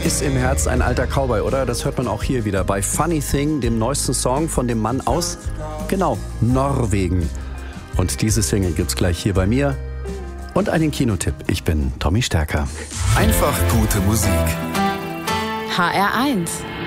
ist im Herz ein alter Cowboy, oder? Das hört man auch hier wieder bei Funny Thing, dem neuesten Song von dem Mann aus, genau, Norwegen. Und diese Single gibt's gleich hier bei mir. Und einen Kinotipp. Ich bin Tommy Stärker. Einfach gute Musik. HR1